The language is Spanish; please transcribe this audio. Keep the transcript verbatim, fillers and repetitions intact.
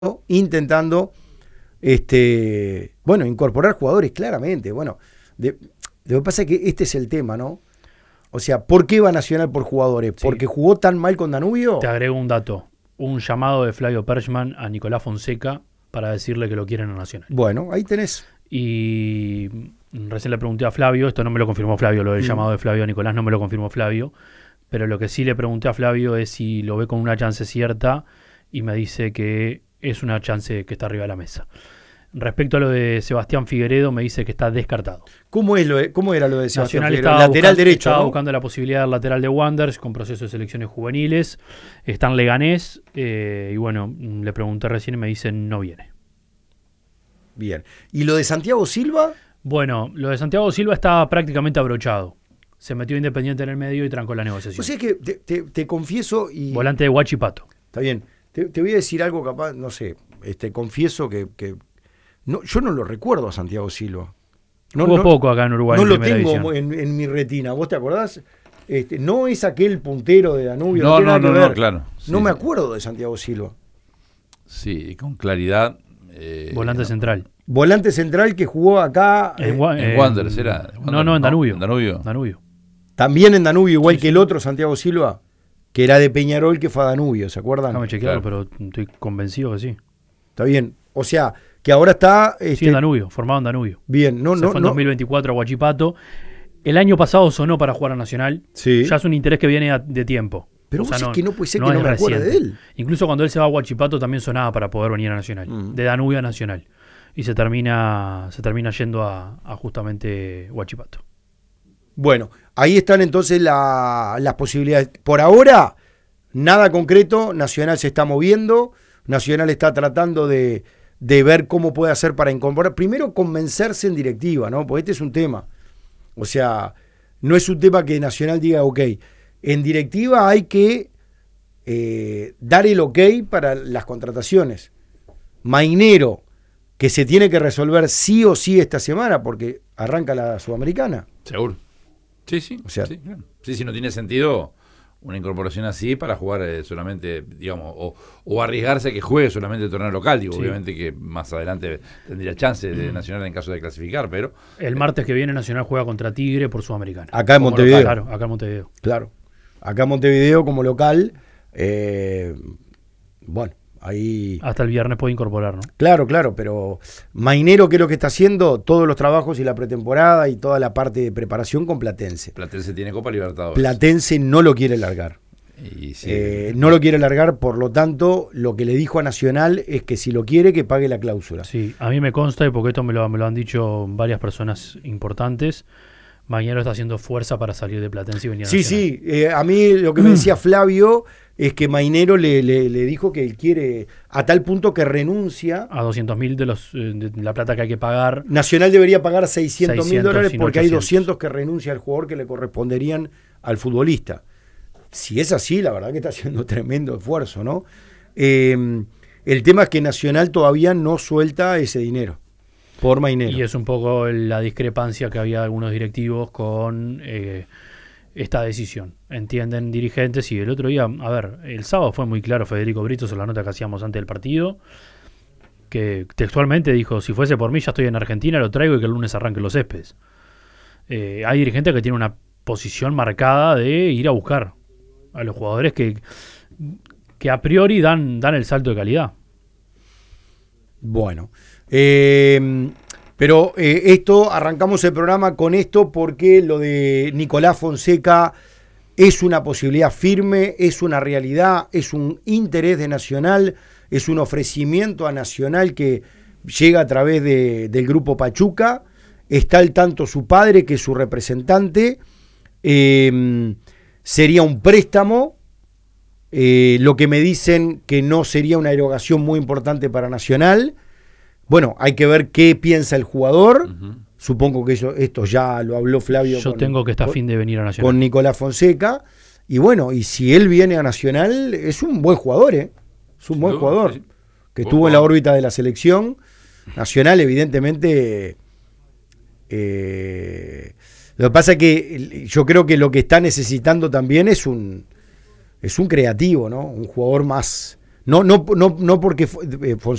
intentando este, bueno, incorporar jugadores claramente. Bueno, de, lo que pasa es que este es el tema, ¿no? O sea, ¿por qué va Nacional por jugadores? Sí. ¿Porque jugó tan mal con Danubio? Te agrego un dato. Un llamado de Flavio Perchman a Nicolás Fonseca para decirle que lo quieren en Nacional. Bueno, ahí tenés. Y recién le pregunté a Flavio, esto no me lo confirmó Flavio, lo del mm. llamado de Flavio a Nicolás no me lo confirmó Flavio, pero lo que sí le pregunté a Flavio es si lo ve con una chance cierta y me dice que es una chance que está arriba de la mesa. Respecto a lo de Sebastián Figueredo, me dice que está descartado. ¿Cómo, es lo de, cómo era lo de Sebastián Nacional Figueredo? Lateral buscando, derecho, estaba ¿no? buscando la posibilidad del lateral de Wanderers con proceso de selecciones juveniles. Está en Leganés eh, y bueno, le pregunté recién y me dicen no viene. Bien. ¿Y lo de Santiago Silva? Bueno, lo de Santiago Silva está prácticamente abrochado. Se metió Independiente en el medio y trancó la negociación. O sea que te, te, te confieso y... Volante de Huachipato. Está bien. Te, te voy a decir algo capaz, no sé, este, confieso que... que no, yo no lo recuerdo a Santiago Silva. No, Jugó no, poco acá en Uruguay. No en lo tengo en, en mi retina. ¿Vos te acordás? Este, no es aquel puntero de Danubio. No, no, no, no, no, claro. No sí, me sí. acuerdo de Santiago Silva. Sí, con claridad. Eh, Volante no. central. Volante central que jugó acá. En, eh, en Wanderers era. Wanderers, no, no, en Danubio. En Danubio. Danubio. También en Danubio, igual sí, que sí. el otro, Santiago Silva, que era de Peñarol, que fue a Danubio, ¿se acuerdan? Déjame chequearlo, claro. Pero estoy convencido que sí. Está bien. O sea, que ahora está... Este, sí, en Danubio, formado en Danubio. Bien, no, Se no, fue en no. dos mil veinticuatro a Huachipato. El año pasado sonó para jugar a Nacional. Sí. Ya es un interés que viene a, de tiempo. Pero o sea, vos no, es que no puede ser no que no me acuerde reciente. de él. Incluso cuando él se va a Huachipato también sonaba para poder venir a Nacional. Mm. De Danubio a Nacional. Y se termina, se termina yendo a, a justamente Huachipato. Bueno, ahí están entonces la, las posibilidades. Por ahora, nada concreto. Nacional se está moviendo. Nacional está tratando de, de ver cómo puede hacer para incorporar. Primero, convencerse en directiva, ¿no? Porque este es un tema. O sea, no es un tema que Nacional diga, ok, en directiva hay que eh, dar el ok para las contrataciones. Mainero, que se tiene que resolver sí o sí esta semana porque arranca la Sudamericana. Seguro. Sí, sí. O sea, sí, claro. sí, sí, no tiene sentido una incorporación así para jugar eh, solamente, digamos, o, o arriesgarse a que juegue solamente el torneo local. Digo, sí. Obviamente que más adelante tendría chance de Nacional en caso de clasificar, pero... El martes que viene Nacional juega contra Tigre por Sudamericana. Acá en Montevideo. Local, claro, acá en Montevideo. Claro. Acá en Montevideo como local, eh, bueno, ahí... Hasta el viernes puede incorporar, ¿no? Claro, claro, pero Mainero, ¿qué es lo que está haciendo? Todos los trabajos y la pretemporada y toda la parte de preparación con Platense. Platense tiene Copa Libertadores. Platense no lo quiere largar. Y sí, eh, no lo quiere largar, por lo tanto, lo que le dijo a Nacional es que si lo quiere, que pague la cláusula. Sí, a mí me consta, y porque esto me lo, me lo han dicho varias personas importantes, Mainero está haciendo fuerza para salir de Platense y venir a Sí, Nacional. sí, eh, a mí lo que me decía Flavio es que Mainero le, le, le dijo que él quiere, a tal punto que renuncia. A doscientos mil de, los, de la plata que hay que pagar. Nacional debería pagar seiscientos mil dólares porque ochocientos. hay doscientos que renuncia al jugador que le corresponderían al futbolista. Si es así, la verdad que está haciendo tremendo esfuerzo, ¿no? Eh, el tema es que Nacional todavía no suelta ese dinero por Mainero. Y es un poco la discrepancia que había de algunos directivos con eh, esta decisión. Entienden dirigentes y el otro día, a ver, el sábado fue muy claro Federico Britos en la nota que hacíamos antes del partido, que textualmente dijo, si fuese por mí ya estoy en Argentina, lo traigo y que el lunes arranquen los céspedes. Eh, hay dirigentes que tienen una posición marcada de ir a buscar a los jugadores que, que a priori dan, dan el salto de calidad. Bueno, eh, pero eh, esto, arrancamos el programa con esto porque lo de Nicolás Fonseca es una posibilidad firme, es una realidad, es un interés de Nacional, es un ofrecimiento a Nacional que llega a través de, del Grupo Pachuca, está al tanto su padre, que es su representante, eh, sería un préstamo, eh, lo que me dicen que no sería una erogación muy importante para Nacional. Bueno, hay que ver qué piensa el jugador. Uh-huh. Supongo que eso, esto ya lo habló Flavio. Yo con, tengo que estar a fin de venir a Nacional. Con Nicolás Fonseca. Y bueno, y si él viene a Nacional, es un buen jugador, ¿eh? Es un buen no, jugador. Sí. Que estuvo en la órbita de la selección. Nacional, evidentemente... Eh, lo que pasa es que yo creo que lo que está necesitando también es un, es un creativo, ¿no? Un jugador más... No, no, no, no porque eh,